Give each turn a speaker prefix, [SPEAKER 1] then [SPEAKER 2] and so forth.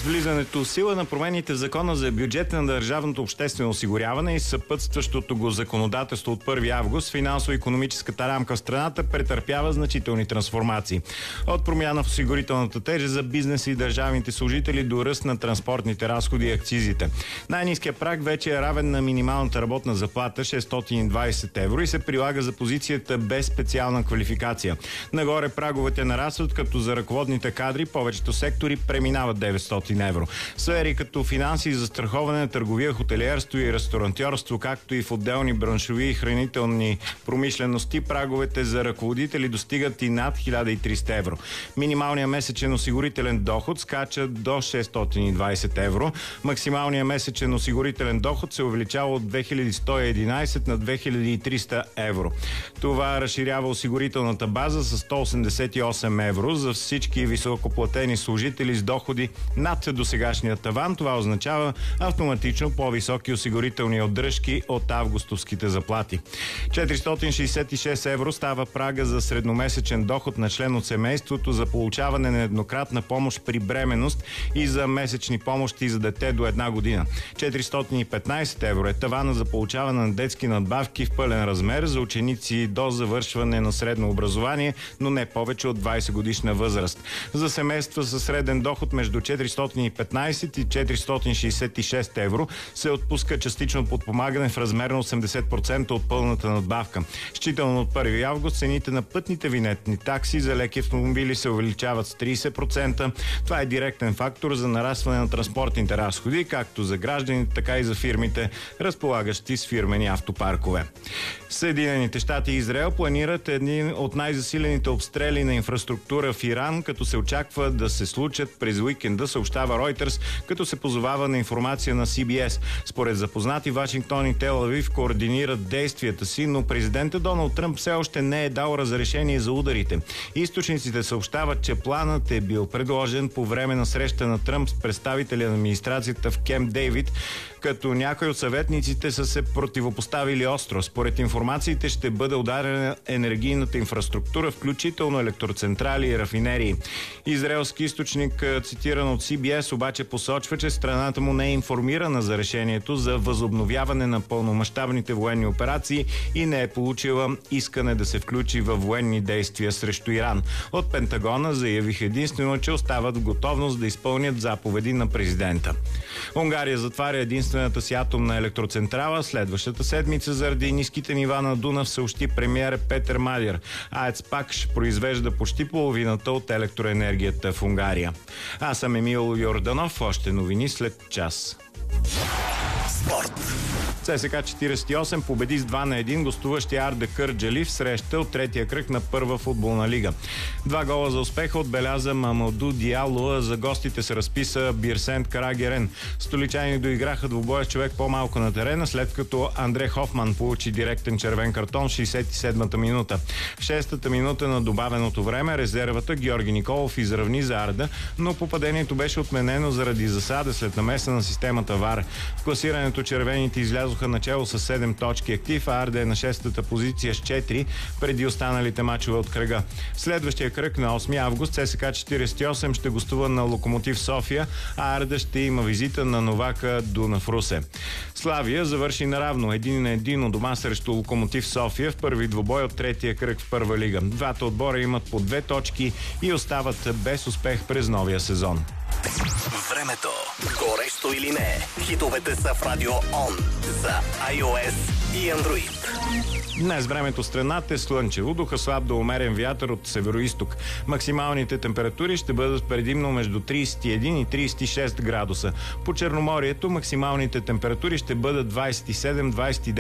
[SPEAKER 1] влизането в сила на промените в Закона за бюджета на държавното обществено осигуряване и съпътстващото го законодателство от 1 август, финансово-икономическата рамка в страната претърпява значителни трансформации. От промяна в осигурителната тежест за бизнеса и държавните служители до ръст на транспортните разходи и акцизите. Най-ниският праг вече е равен на минималната работна заплата 620 евро и се прилага за позицията без специална квалификация. Нагоре праговете нарастват, като за ръководните кадри повечето сектори преминават 900 евро. Сфери като финанси, застраховане, търговия, хотелиерство и ресторантьорство, както и в отделни браншови и хранителни промишлености, праговете за ръководители достигат и над 1300 евро. Минималният месечен осигурителен доход скача до 620 евро. Максималният месечен осигурителен доход се увеличава от 2111 на 2300 евро. Това разширява осигурителната база с 188 евро за всички високоплатени служители с доходи над досегашния таван. Това означава автоматично по-високи осигурителни отдръжки от августовските заплати. 466 евро става прага за средномесечен доход на член от семейството за получаване на еднократна помощ при бременност и за месечни помощи за дете до 1 година. 415 евро е тавана за получаване на детски надбавки в пълен размер за ученици до завършване на средно образование, но не повече от 20 годишна възраст. За семейства със среден доход между 415 и 466 евро се отпуска частично подпомагане в размер на 80% от пълната надбавка. Считано от 1 август цените на пътните винетни такси за леки автомобили се увеличават с 30%. Това е директен фактор за нарастване на транспортните разходи, както за гражданите, така и за фирмите, разполагащи с фирмени автопаркове. Съединените щати и Израел планират един от най-засилените обстрели на инфраструктура в Иран, като се очаква да се случат през уикенда, съобщава Reuters, като се позовава на информация на CBS. Според запознати, Вашингтон и Тел Авив координират действията си, но президентът Доналд Тръмп все още не е дал разрешение за ударите. Източниците съобщават, че планът е бил предложен по време на среща на Тръмп с представители на администрацията в Кемп Дейвид, като някои от съветниците са се противопоставили остро. Според информациите ще бъде ударена енергийната инфраструктура, включително електроцентрали и рафинерии. Израелски източник, цитиран от CBS, обаче посочва, че страната му не е информирана за решението за възобновяване на пълномащабните военни операции и не е получила искане да се включи във военни действия срещу Иран. От Пентагона заявих единствено, че остават в готовност да изпълнят заповеди на президента. Унгария затваря единствената си атомна електроцентрала следващата седмица заради ниските нива на Дунав, съобщи премиер Петър Мадяр. АЕЦ Пакш произвежда почти половината от електроенергията в Унгария. Аз съм Емил Йорданов. Още новини след час.
[SPEAKER 2] Спорт.
[SPEAKER 1] ЦСКА 48 победи с 2-1 гостуващия Арда Кърджали в среща от третия кръг на първа футболна лига. 2 гола за успеха отбеляза Мамаду Диало, а за гостите се разписа Бирсент Карагерен. Столичани доиграха двубоя с човек по-малко на терена, след като Андре Хофман получи директен червен картон в 67-та минута. В 6-та минута на добавеното време резервата Георги Николов изравни за Арда, но попадението беше отменено заради засада след намеса на системата ВАР. В класирането червените излязоха начало с 7 точки актив, а Арда е на 6-та позиция с 4 преди останалите мачове от кръга. Следващия кръг на 8 август ЦСКА 48 ще гостува на Локомотив София, а Арда ще има визита на новака Дунав Русе. Славия завърши наравно 1-1 у дома срещу Локомотив София в първи двубой от третия кръг в първа лига. Двата отбора имат по 2 точки и остават без успех през новия сезон.
[SPEAKER 2] Времето. Горещо или не? Хитовете са в Радио Он за iOS и Android.
[SPEAKER 1] Днес времето в страната е слънчево, духа слаб до умерен вятър от североизток. Максималните температури ще бъдат предимно между 31 и 36 градуса. По Черноморието максималните температури ще бъдат 27-29